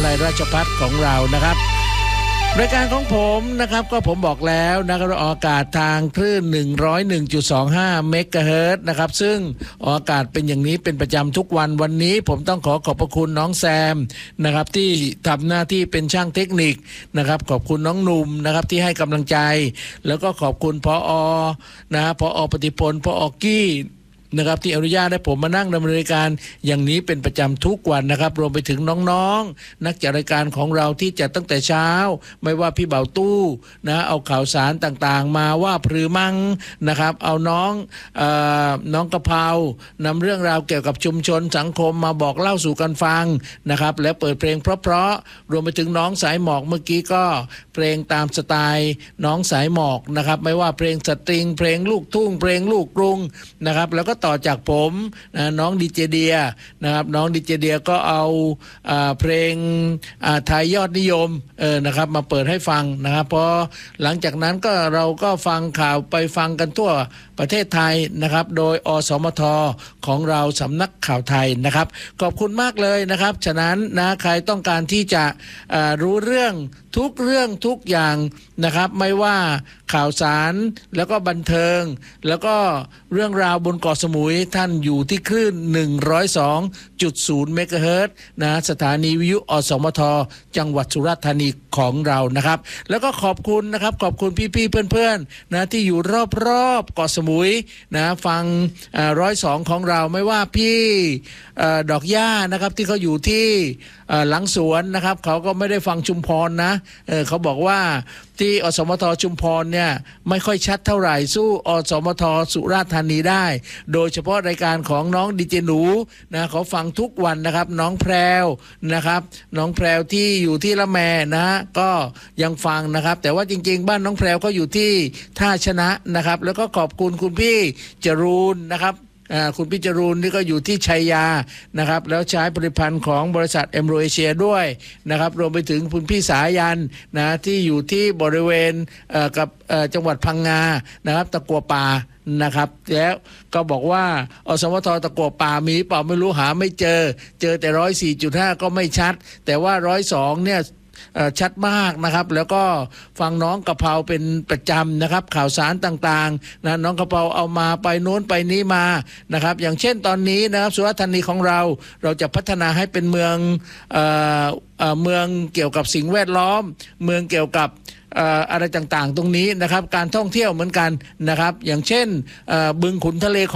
ลัยราชภัฏของเรานะครับรายการของผมนะครับก็ผมบอกแล้วนะครับออกอากาศทางคลื่น 101.25 เมกะเฮิรตซ์นะครับซึ่งออกอากาศเป็นอย่างนี้เป็นประจำทุกวันนี้ผมต้องขอบพระคุณน้องแซมนะครับที่ทำหน้าที่เป็นช่างเทคนิคนะครับขอบคุณน้องหนุ่มนะครับที่ให้กำลังใจแล้วก็ขอบคุณผอ.นะผอ.ปฏิพลผอ.กี้นะครับที่อนุญาตให้ผมมานั่งดำเนินรายการอย่างนี้เป็นประจำทุกวันนะครับรวมไปถึงน้องๆนักจัดรายการของเราที่จัดตั้งแต่เช้าไม่ว่าพี่เบาตู้นะเอาข่าวสารต่างๆมาว่าพรือมั่งนะครับเอาน้องกะเพรานำเรื่องราวเกี่ยวกับชุมชนสังคมมาบอกเล่าสู่กันฟังนะครับและเปิดเพลงเพราะๆรวมไปถึงน้องสายหมอกเมื่อกี้ก็เพลงตามสไตล์น้องสายหมอกนะครับไม่ว่าเพลงสตริงเพลงลูกทุ่งเพลงลูกกรุงนะครับแล้วก็ต่อจากผมน้องดีเจเดียนะครับน้องดีเจเดียก็เอาเพลงไทยยอดนิยมนะครับมาเปิดให้ฟังนะครับพอหลังจากนั้นก็เราก็ฟังข่าวไปฟังกันทั่วประเทศไทยนะครับโดยอสมทของเราสำนักข่าวไทยนะครับขอบคุณมากเลยนะครับฉะนั้นนะใครต้องการที่จะรู้เรื่องทุกอย่างนะครับไม่ว่าข่าวสารแล้วก็บันเทิงแล้วก็เรื่องราวบนเกาะสมุยท่านอยู่ที่คลื่น 102.0 เมกะเฮิรตซ์นะสถานีวิทยุอสมทจังหวัดสุราษฎร์ธานีของเรานะครับแล้วก็ขอบคุณนะครับขอบคุณพี่ๆเพื่อนๆนะที่อยู่รอบๆเกาะสมุยนะฟัง102ของเราไม่ว่าพี่ดอกหญ้านะครับที่เขาอยู่ที่หลังสวนนะครับเขาก็ไม่ได้ฟังชุมพรนะเขาบอกว่าที่อสมทชุมพรเนี่ยไม่ค่อยชัดเท่าไหร่สู้อสมทสุราษฎร์ธานีได้โดยเฉพาะรายการของน้องดีเจหนูนะเขาฟังทุกวันนะครับน้องแพรวนะครับน้องแพรวที่อยู่ที่ละแมนะก็ยังฟังนะครับแต่ว่าจริงๆบ้านน้องแพรวก็อยู่ที่ท่าชนะนะครับแล้วก็ขอบคุณคุณพี่จรูนนะครับคุณพี่จรูนนี่ก็อยู่ที่ชัยยานะครับแล้วใช้ผลิตภัณฑ์ของบริษัทเอมโรเอเชียด้วยนะครับรวมไปถึงคุณพี่สายันนะที่อยู่ที่บริเวณกับจังหวัดพังงานะครับตะกัวป่านะครับแล้วก็บอกว่าอสมทตะกัวป่ามีเปล่าไม่รู้หาไม่เจอแต่104.5ก็ไม่ชัดแต่ว่า102เนี่ยชัดมากนะครับแล้วก็ฟังน้องกะเพราเป็นประจำนะครับข่าวสารต่างๆนะน้องกะเพราเอามาไปโน้นไปนี้มานะครับอย่างเช่นตอนนี้นะครับสุราษฎร์ธานีของเราจะพัฒนาให้เป็นเมืองเกี่ยวกับสิ่งแวดล้อมเมืองเกี่ยวกับอะไรต่างๆตรงนี้นะครับการท่องเที่ยวเหมือนกันนะครับอย่างเช่นบึงขุนทะเล